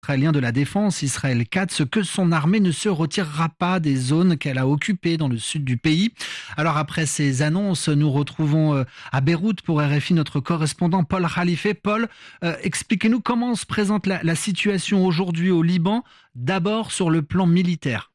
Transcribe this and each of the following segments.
israélien de la défense, Israël Katz, que son armée ne se retirera pas des zones qu'elle a occupées dans le sud du pays. Alors après ces annonces, nous retrouvons à Beyrouth pour RFI notre correspondant Paul Khalife. Paul, expliquez-nous comment se présente la situation aujourd'hui au Liban, d'abord sur le plan militaire.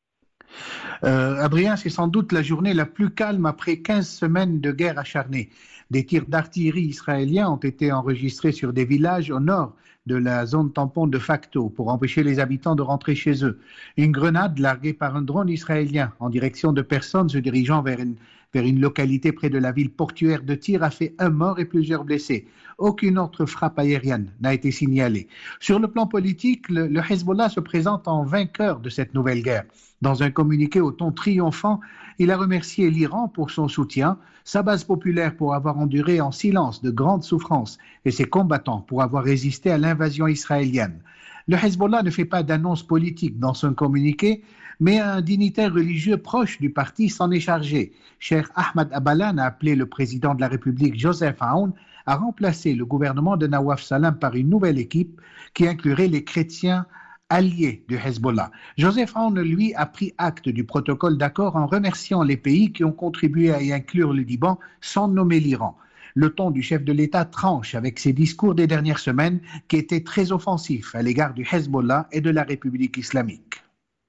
Adrien, c'est sans doute la journée la plus calme après 15 semaines de guerre acharnée. Des tirs d'artillerie israéliens ont été enregistrés sur des villages au nord de la zone tampon de facto pour empêcher les habitants de rentrer chez eux. Une grenade larguée par un drone israélien en direction de personnes se dirigeant vers une localité près de la ville portuaire de Tyr a fait un mort et plusieurs blessés. Aucune autre frappe aérienne n'a été signalée. Sur le plan politique, le Hezbollah se présente en vainqueur de cette nouvelle guerre. Dans un communiqué au ton triomphant, il a remercié l'Iran pour son soutien, sa base populaire pour avoir enduré en silence de grandes souffrances et ses combattants pour avoir résisté à l'invasion israélienne. Le Hezbollah ne fait pas d'annonce politique dans son communiqué, mais un dignitaire religieux proche du parti s'en est chargé. Cheikh Ahmad Abalan a appelé le président de la République, Joseph Aoun, à remplacer le gouvernement de Nawaf Salam par une nouvelle équipe qui inclurait les chrétiens allié du Hezbollah. Joseph Aoun, lui, a pris acte du protocole d'accord en remerciant les pays qui ont contribué à y inclure le Liban sans nommer l'Iran. Le ton du chef de l'État tranche avec ses discours des dernières semaines qui étaient très offensifs à l'égard du Hezbollah et de la République islamique.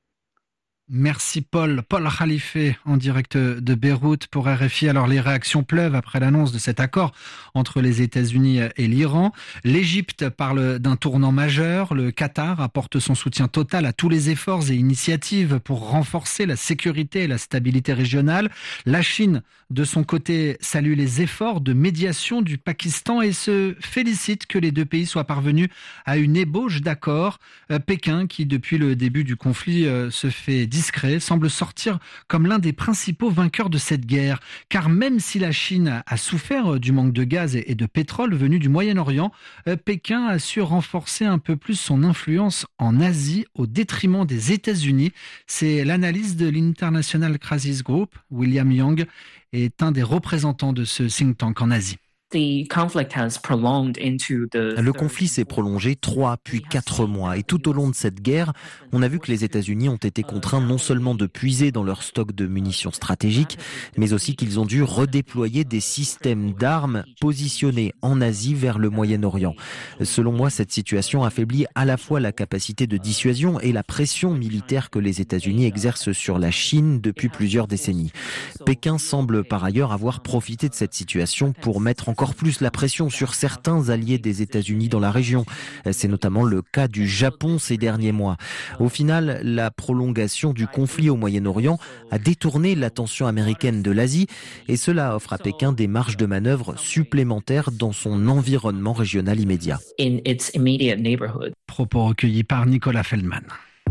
Merci Paul Khalife en direct de Beyrouth pour RFI. Alors les réactions pleuvent après l'annonce de cet accord entre les États-Unis et l'Iran. L'Égypte parle d'un tournant majeur. Le Qatar apporte son soutien total à tous les efforts et initiatives pour renforcer la sécurité et la stabilité régionale. La Chine, de son côté, salue les efforts de médiation du Pakistan et se félicite que les deux pays soient parvenus à une ébauche d'accord. Pékin, qui depuis le début du conflit se fait discret, semble sortir comme l'un des principaux vainqueurs de cette guerre. Car même si la Chine a souffert du manque de gaz et de pétrole venu du Moyen-Orient, Pékin a su renforcer un peu plus son influence en Asie au détriment des États-Unis. C'est l'analyse de l'International Crisis Group. William Young est un des représentants de ce think tank en Asie. Le conflit s'est prolongé 3 puis 4 mois et tout au long de cette guerre, on a vu que les États-Unis ont été contraints non seulement de puiser dans leur stock de munitions stratégiques, mais aussi qu'ils ont dû redéployer des systèmes d'armes positionnés en Asie vers le Moyen-Orient. Selon moi, cette situation affaiblit à la fois la capacité de dissuasion et la pression militaire que les États-Unis exercent sur la Chine depuis plusieurs décennies. Pékin semble par ailleurs avoir profité de cette situation pour mettre encore plus la pression sur certains alliés des États-Unis dans la région. C'est notamment le cas du Japon ces derniers mois. Au final, la prolongation du conflit au Moyen-Orient a détourné l'attention américaine de l'Asie et cela offre à Pékin des marges de manœuvre supplémentaires dans son environnement régional immédiat. Propos recueillis par Nicolas Feldman.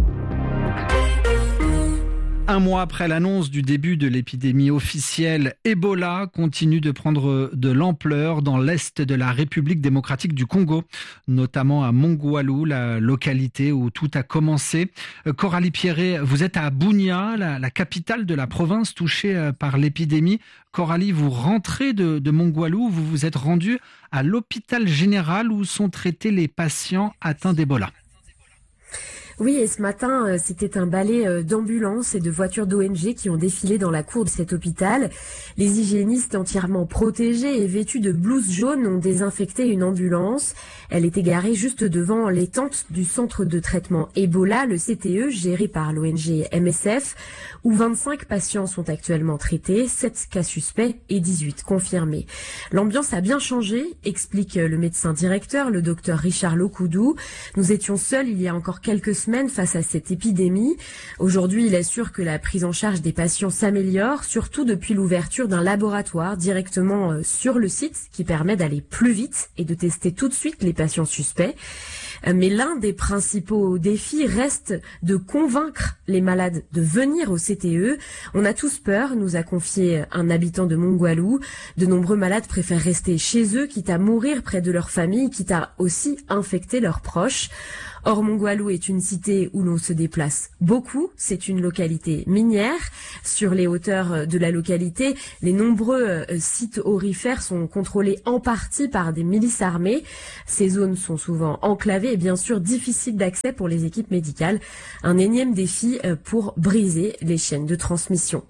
Un mois après l'annonce du début de l'épidémie officielle, Ebola continue de prendre de l'ampleur dans l'est de la République démocratique du Congo, notamment à Mongwalu, la localité où tout a commencé. Coralie Pierret, vous êtes à Bunia, la capitale de la province touchée par l'épidémie. Coralie, vous rentrez de Mongwalu, vous vous êtes rendue à l'hôpital général où sont traités les patients atteints d'Ebola. Oui, et ce matin, c'était un balai d'ambulances et de voitures d'ONG qui ont défilé dans la cour de cet hôpital. Les hygiénistes entièrement protégés et vêtus de blouses jaunes ont désinfecté une ambulance. Elle était garée juste devant les tentes du centre de traitement Ebola, le CTE, géré par l'ONG MSF, où 25 patients sont actuellement traités, 7 cas suspects et 18 confirmés. L'ambiance a bien changé, explique le médecin directeur, le docteur Richard Lokoudou. Nous étions seuls il y a encore quelques semaines face à cette épidémie. Aujourd'hui, il assure que la prise en charge des patients s'améliore, surtout depuis l'ouverture d'un laboratoire directement sur le site qui permet d'aller plus vite et de tester tout de suite les patients suspects. Mais l'un des principaux défis reste de convaincre les malades de venir au CTE. On a tous peur, nous a confié un habitant de Mongwalu. De nombreux malades préfèrent rester chez eux, quitte à mourir près de leur famille, quitte à aussi infecter leurs proches. Ormongoalou est une cité où l'on se déplace beaucoup. C'est une localité minière. Sur les hauteurs de la localité, les nombreux sites aurifères sont contrôlés en partie par des milices armées. Ces zones sont souvent enclavées et bien sûr difficiles d'accès pour les équipes médicales. Un énième défi pour briser les chaînes de transmission.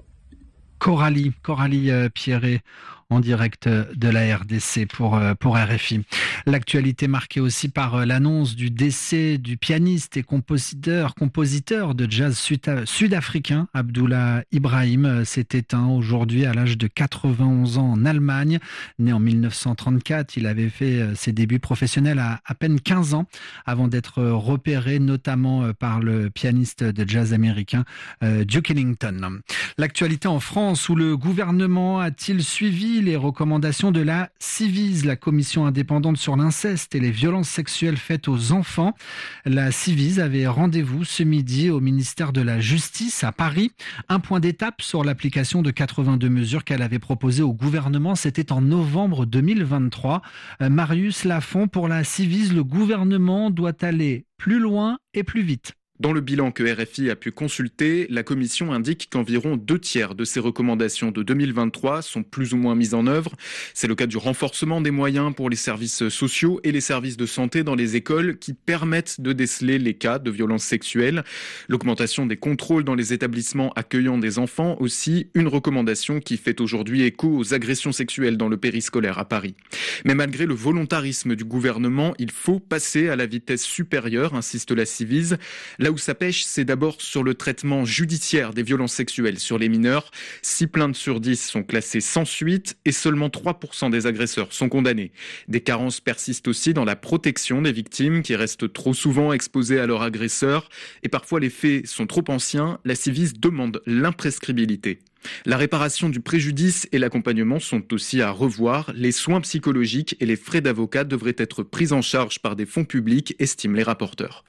Coralie Pierret en direct de la RDC pour RFI. L'actualité marquée aussi par l'annonce du décès du pianiste et compositeur de jazz sud-africain Abdullah Ibrahim s'est éteint aujourd'hui à l'âge de 91 ans en Allemagne. Né en 1934, il avait fait ses débuts professionnels à peine 15 ans avant d'être repéré notamment par le pianiste de jazz américain Duke Ellington. L'actualité en France, où le gouvernement a-t-il suivi les recommandations de la Ciivise, la commission indépendante sur l'inceste et les violences sexuelles faites aux enfants. La Ciivise avait rendez-vous ce midi au ministère de la Justice à Paris. Un point d'étape sur l'application de 82 mesures qu'elle avait proposées au gouvernement. C'était en novembre 2023. Marius Lafont, pour la Ciivise, le gouvernement doit aller plus loin et plus vite. Dans le bilan que RFI a pu consulter, la commission indique qu'environ 2/3 de ces recommandations de 2023 sont plus ou moins mises en œuvre. C'est le cas du renforcement des moyens pour les services sociaux et les services de santé dans les écoles qui permettent de déceler les cas de violences sexuelles. L'augmentation des contrôles dans les établissements accueillant des enfants aussi, une recommandation qui fait aujourd'hui écho aux agressions sexuelles dans le périscolaire à Paris. Mais malgré le volontarisme du gouvernement, il faut passer à la vitesse supérieure, insiste la Ciivise. Là où ça pêche, c'est d'abord sur le traitement judiciaire des violences sexuelles sur les mineurs. 6 plaintes sur 10 sont classées sans suite et seulement 3% des agresseurs sont condamnés. Des carences persistent aussi dans la protection des victimes qui restent trop souvent exposées à leurs agresseurs. Et parfois les faits sont trop anciens, la Ciivise demande l'imprescriptibilité. La réparation du préjudice et l'accompagnement sont aussi à revoir. Les soins psychologiques et les frais d'avocat devraient être pris en charge par des fonds publics, estiment les rapporteurs.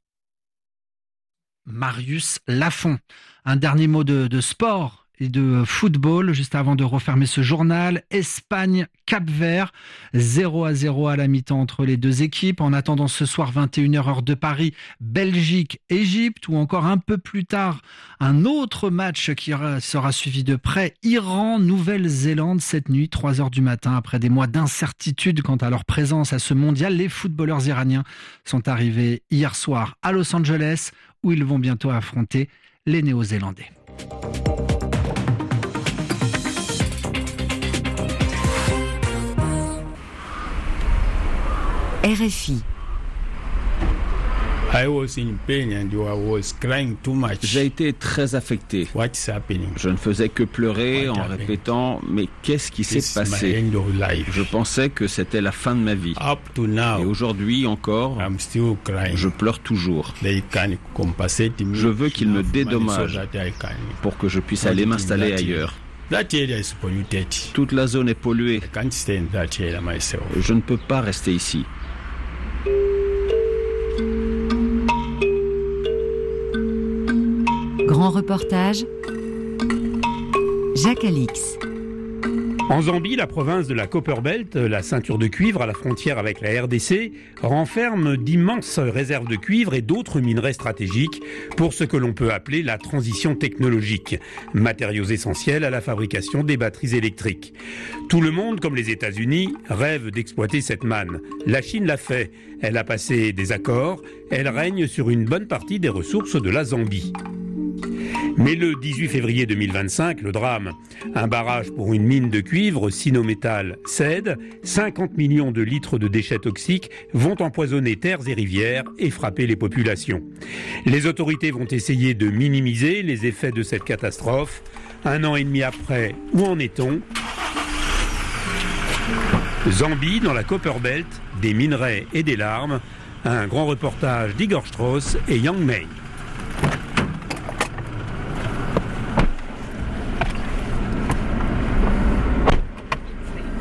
Marius Lafont. Un dernier mot de sport et de football juste avant de refermer ce journal. Espagne-Cap-Vert, 0-0 à la mi-temps entre les deux équipes. En attendant ce soir 21h heure de Paris, Belgique-Égypte, ou encore un peu plus tard un autre match qui sera suivi de près, Iran-Nouvelle-Zélande cette nuit, 3h du matin. Après des mois d'incertitude quant à leur présence à ce mondial, les footballeurs iraniens sont arrivés hier soir à Los Angeles, où ils vont bientôt affronter les Néo-Zélandais. RFI. J'ai été très affecté. Je ne faisais que pleurer en répétant « Mais qu'est-ce qui s'est passé ?» Je pensais que c'était la fin de ma vie. Et aujourd'hui encore, je pleure toujours. Je veux qu'ils me dédommagent pour que je puisse aller m'installer ailleurs. Toute la zone est polluée. Je ne peux pas rester ici. Grand reportage, Jacques Alix. En Zambie, la province de la Copperbelt, la ceinture de cuivre à la frontière avec la RDC, renferme d'immenses réserves de cuivre et d'autres minerais stratégiques pour ce que l'on peut appeler la transition technologique, matériaux essentiels à la fabrication des batteries électriques. Tout le monde, comme les États-Unis, rêve d'exploiter cette manne. La Chine l'a fait. Elle a passé des accords. Elle règne sur une bonne partie des ressources de la Zambie. Mais le 18 février 2025, le drame. Un barrage pour une mine de cuivre, Sinometal, cède. 50 millions de litres de déchets toxiques vont empoisonner terres et rivières et frapper les populations. Les autorités vont essayer de minimiser les effets de cette catastrophe. 1 an et demi après, où en est-on ? Zambie, dans la Copperbelt, des minerais et des larmes. Un grand reportage d'Igor Strauss et Yang Mei.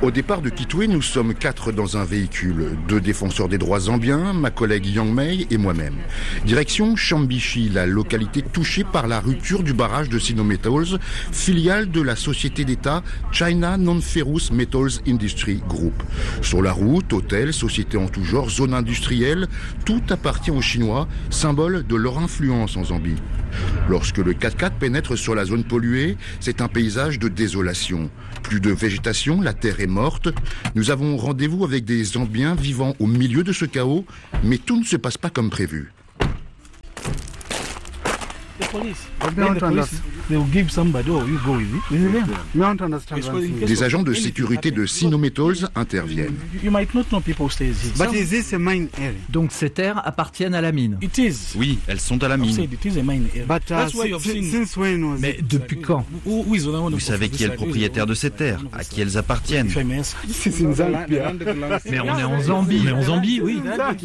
Au départ de Kitwe, nous sommes 4 dans un véhicule, 2 défenseurs des droits zambiens, ma collègue Yang Mei et moi-même. Direction Chambishi, la localité touchée par la rupture du barrage de Sino Metals, filiale de la société d'État China Non-Ferrous Metals Industry Group. Sur la route, hôtels, sociétés en tout genre, zones industrielles, tout appartient aux Chinois, symbole de leur influence en Zambie. Lorsque le 4x4 pénètre sur la zone polluée, c'est un paysage de désolation. Plus de végétation, la terre est morte. Nous avons rendez-vous avec des Zambiens vivant au milieu de ce chaos, mais tout ne se passe pas comme prévu. Des agents de sécurité de Sino Metals interviennent. Donc ces terres appartiennent à la mine. Oui, elles sont à la mine. Mais depuis quand? Vous savez qui est le propriétaire de ces terres, à qui elles appartiennent. Mais on est en Zambie. Oui.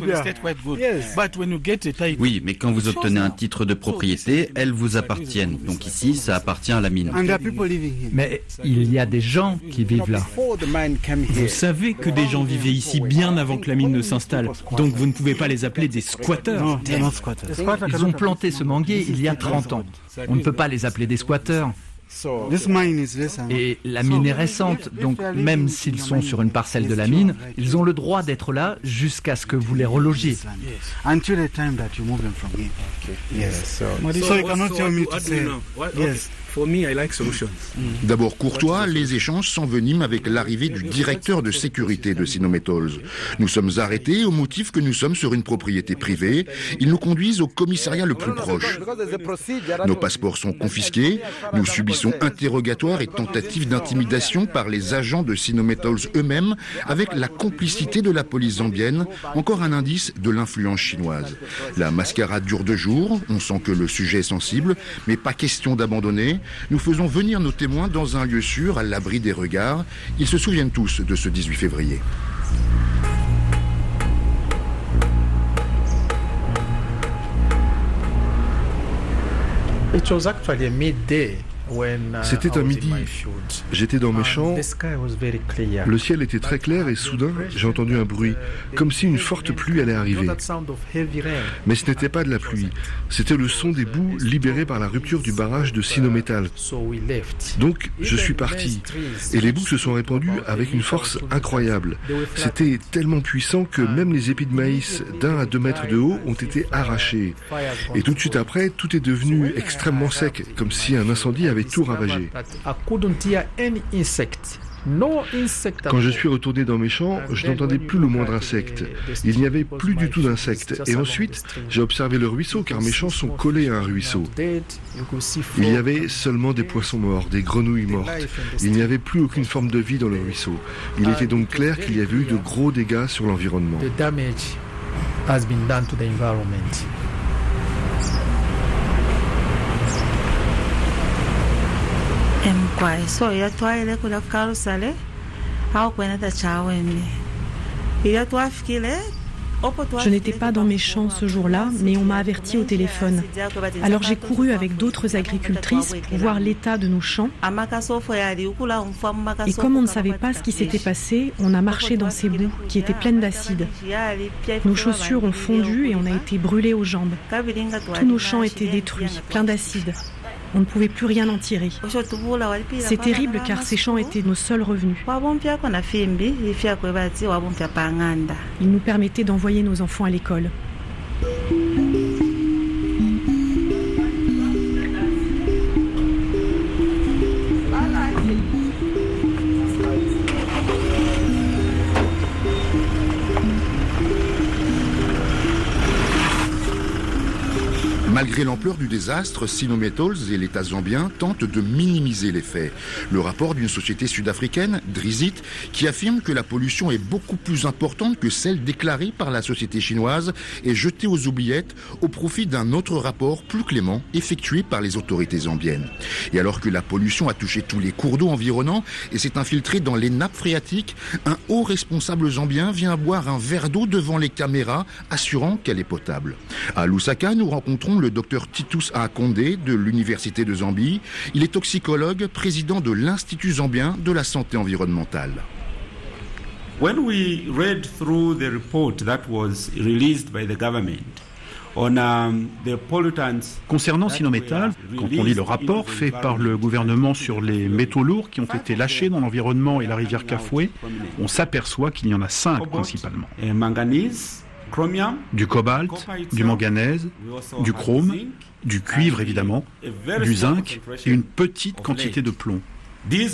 Oui, mais quand vous obtenez un titre de propriété, elles vous appartiennent. Donc ici, ça appartient à la mine. Mais il y a des gens qui vivent là. Vous savez que des gens vivaient ici bien avant que la mine ne s'installe. Donc vous ne pouvez pas les appeler des squatteurs. Ils ont planté ce manguier il y a 30 ans. On ne peut pas les appeler des squatteurs. Et la mine est récente, donc même s'ils sont sur une parcelle de la mine, ils ont le droit d'être là jusqu'à ce que vous les relogiez. D'abord courtois, les échanges s'enveniment avec l'arrivée du directeur de sécurité de Sino Metals. Nous sommes arrêtés au motif que nous sommes sur une propriété privée. Ils nous conduisent au commissariat le plus proche. Nos passeports sont confisqués. Nous subissons interrogatoires et tentatives d'intimidation par les agents de Sino Metals eux-mêmes, avec la complicité de la police zambienne, encore un indice de l'influence chinoise. La mascarade dure 2 jours. On sent que le sujet est sensible, mais pas question d'abandonner. Nous faisons venir nos témoins dans un lieu sûr, à l'abri des regards. Ils se souviennent tous de ce 18 février. C'était à midi. J'étais dans mes champs. Le ciel était très clair et soudain, j'ai entendu un bruit, comme si une forte pluie allait arriver. Mais ce n'était pas de la pluie, c'était le son des boues libérées par la rupture du barrage de Sino Metals. Donc, je suis parti. Et les boues se sont répandues avec une force incroyable. C'était tellement puissant que même les épis de maïs d'1 à 2 mètres de haut ont été arrachés. Et tout de suite après, tout est devenu extrêmement sec, comme si un incendie avait tout ravagé. Quand je suis retourné dans mes champs, je n'entendais plus le moindre insecte. Il n'y avait plus du tout d'insectes. Et ensuite, j'ai observé le ruisseau, car mes champs sont collés à un ruisseau. Il y avait seulement des poissons morts, des grenouilles mortes. Il n'y avait plus aucune forme de vie dans le ruisseau. Il était donc clair qu'il y avait eu de gros dégâts sur l'environnement. Je n'étais pas dans mes champs ce jour-là, mais on m'a averti au téléphone. Alors j'ai couru avec d'autres agricultrices pour voir l'état de nos champs. Et comme on ne savait pas ce qui s'était passé, on a marché dans ces boues qui étaient pleines d'acide. Nos chaussures ont fondu et on a été brûlés aux jambes. Tous nos champs étaient détruits, pleins d'acide. On ne pouvait plus rien en tirer. C'est terrible car ces champs étaient nos seuls revenus. Ils nous permettaient d'envoyer nos enfants à l'école. Malgré l'ampleur du désastre, Sino Metals et l'État zambien tentent de minimiser les faits. Le rapport d'une société sud-africaine, Drizit, qui affirme que la pollution est beaucoup plus importante que celle déclarée par la société chinoise, est jetée aux oubliettes au profit d'un autre rapport plus clément effectué par les autorités zambiennes. Et alors que la pollution a touché tous les cours d'eau environnants et s'est infiltrée dans les nappes phréatiques, un haut responsable zambien vient boire un verre d'eau devant les caméras, assurant qu'elle est potable. À Lusaka, nous rencontrons le docteur Titus Akonde de l'Université de Zambie. Il est toxicologue, président de l'Institut zambien de la santé environnementale. When we read through the report that was released by the government, concernant Sinometal, quand on lit le rapport fait par le gouvernement sur les métaux lourds qui ont été lâchés dans l'environnement et la rivière Kafue, on s'aperçoit qu'il y en a 5 principalement. Du cobalt, du manganèse, du chrome, du cuivre évidemment, du zinc et une petite quantité de plomb. Et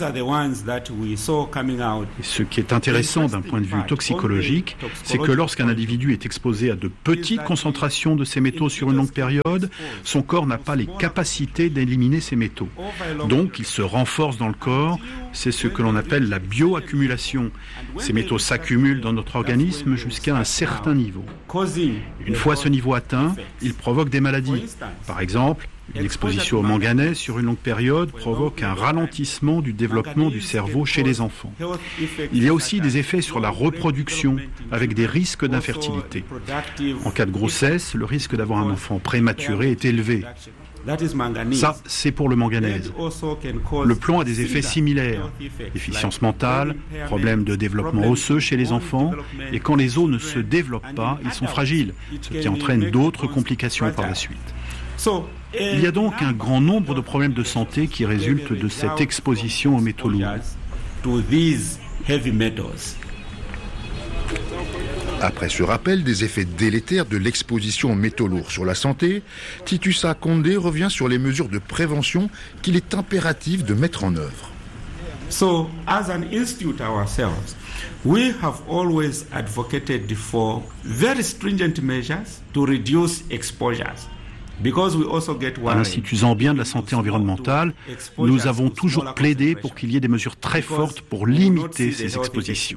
ce qui est intéressant d'un point de vue toxicologique, c'est que lorsqu'un individu est exposé à de petites concentrations de ces métaux sur une longue période, son corps n'a pas les capacités d'éliminer ces métaux. Donc il se renforce dans le corps, c'est ce que l'on appelle la bioaccumulation. Ces métaux s'accumulent dans notre organisme jusqu'à un certain niveau. Une fois ce niveau atteint, ils provoquent des maladies. Par exemple, une exposition au manganèse sur une longue période provoque un ralentissement du développement du cerveau chez les enfants. Il y a aussi des effets sur la reproduction, avec des risques d'infertilité. En cas de grossesse, le risque d'avoir un enfant prématuré est élevé. Ça, c'est pour le manganèse. Le plomb a des effets similaires. Déficience mentale, problème de développement osseux chez les enfants, et quand les os ne se développent pas, ils sont fragiles, ce qui entraîne d'autres complications par la suite. Il y a donc un grand nombre de problèmes de santé qui résultent de cette exposition aux métaux lourds. Après ce rappel des effets délétères de l'exposition aux métaux lourds sur la santé, Titusa Condé revient sur les mesures de prévention qu'il est impératif de mettre en œuvre. So, as an institute ourselves, we have always advocated for very stringent measures to reduce exposures. À l'Institut zambien de la santé environnementale, nous avons toujours plaidé pour qu'il y ait des mesures très fortes pour limiter ces expositions.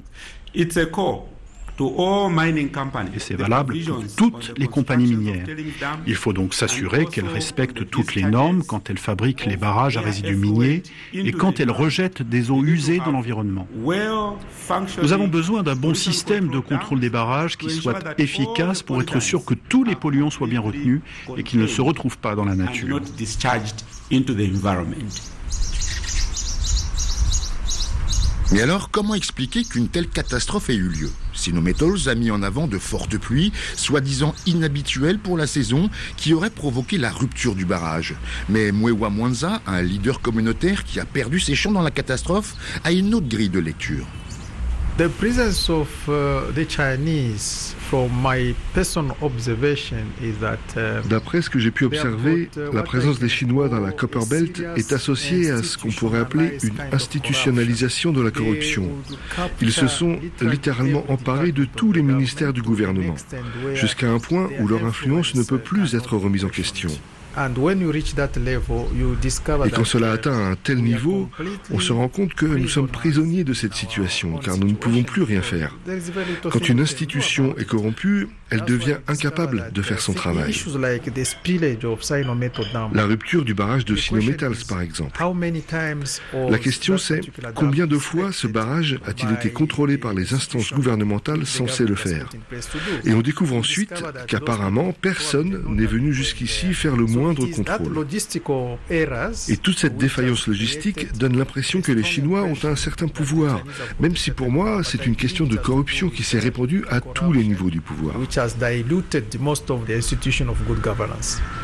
Et c'est valable pour toutes les compagnies minières. Il faut donc s'assurer qu'elles respectent toutes les normes quand elles fabriquent les barrages à résidus miniers et quand elles rejettent des eaux usées dans l'environnement. Nous avons besoin d'un bon système de contrôle des barrages qui soit efficace pour être sûr que tous les polluants soient bien retenus et qu'ils ne se retrouvent pas dans la nature. Mais alors, comment expliquer qu'une telle catastrophe ait eu lieu ? Sinometals a mis en avant de fortes pluies, soi-disant inhabituelles pour la saison, qui auraient provoqué la rupture du barrage. Mais Mwewa Mwanza, un leader communautaire qui a perdu ses champs dans la catastrophe, a une autre grille de lecture. The presence of the Chinese, from my personal observation, is that d'après ce que j'ai pu observer, la présence des Chinois dans la Copper Belt est associée à ce qu'on pourrait appeler une institutionnalisation de la corruption. Ils se sont littéralement emparés de tous les ministères du gouvernement, jusqu'à un point où leur influence ne peut plus être remise en question. Et quand cela atteint un tel niveau, on se rend compte que nous sommes prisonniers de cette situation, car nous ne pouvons plus rien faire. Quand une institution est corrompue, elle devient incapable de faire son travail. La rupture du barrage de Sinometals, par exemple. La question c'est, combien de fois ce barrage a-t-il été contrôlé par les instances gouvernementales censées le faire ? Et on découvre ensuite qu'apparemment, personne n'est venu jusqu'ici faire le moindre contrôle. Et toute cette défaillance logistique donne l'impression que les Chinois ont un certain pouvoir, même si pour moi, c'est une question de corruption qui s'est répandue à tous les niveaux du pouvoir.